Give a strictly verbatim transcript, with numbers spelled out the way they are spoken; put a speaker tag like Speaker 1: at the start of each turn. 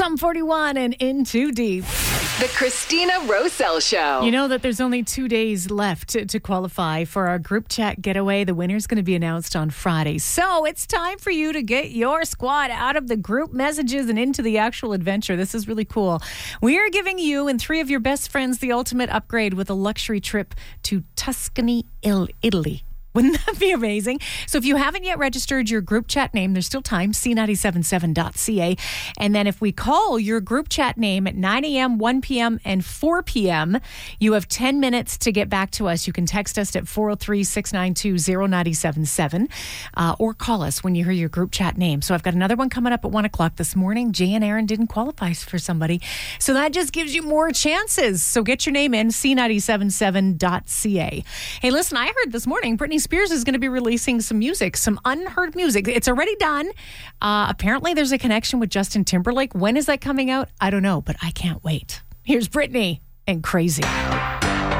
Speaker 1: Sum forty-one and In Too Deep.
Speaker 2: The Christina Roselle Show.
Speaker 1: You know that there's only two days left to, to qualify for our group chat getaway. The winner's going to be announced on Friday. So it's time for you to get your squad out of the group messages and into the actual adventure. This is really cool. We are giving you and three of your best friends the ultimate upgrade with a luxury trip to Tuscany, Italy. Wouldn't that be amazing? So if you haven't yet registered your group chat name, there's still time, c nine seven seven dot c a. And then if we call your group chat name at nine a.m., one p.m., and four p.m., you have ten minutes to get back to us. You can text us at four oh three, six nine two, oh nine seven seven uh, or call us when you hear your group chat name. So I've got another one coming up at one o'clock this morning. Jay and Aaron didn't qualify for somebody. So that just gives you more chances. So get your name in, c nine seven seven dot c a. Hey, listen, I heard this morning Britney Spears is going to be releasing some music, some unheard music. It's already done. Uh, apparently, there's a connection with Justin Timberlake. When is that coming out? I don't know, but I can't wait. Here's Britney and Crazy.